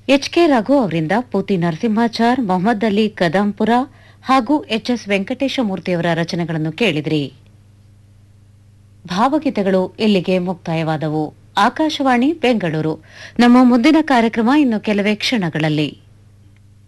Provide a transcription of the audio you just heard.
HK Raghu ಅವರಿಂದ ಪೂತಿ ನರಸಿಂಹಾಚಾರ್, ಮೊಹಮ್ಮದ್ ಅಲಿ ಕದಂಪುರ ಹಾಗೂ H S ವೆಂಕಟೇಶಮೂರ್ತಿಯವರ ರಚನೆಗಳನ್ನು ಕೇಳಿದ್ರಿ. ಭಾವಗೀತೆಗಳು ಇಲ್ಲಿಗೆ ಮುಕ್ತಾಯವಾದವು. ಆಕಾಶವಾಣಿ ಬೆಂಗಳೂರು. ನಮ್ಮ ಮುಂದಿನ ಕಾರ್ಯಕ್ರಮ ಇನ್ನು ಕೆಲವೇ ಕ್ಷಣಗಳಲ್ಲಿ.